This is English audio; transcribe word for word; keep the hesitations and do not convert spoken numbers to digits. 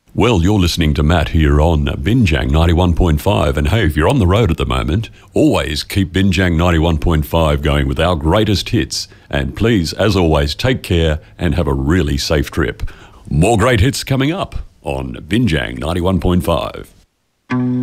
Well, you're listening to Matt here on Binjang ninety-one point five, and hey, if you're on the road at the moment, always keep Binjang ninety-one point five going with our greatest hits. And please, as always, take care and have a really safe trip. More great hits coming up on Binjang ninety-one point five.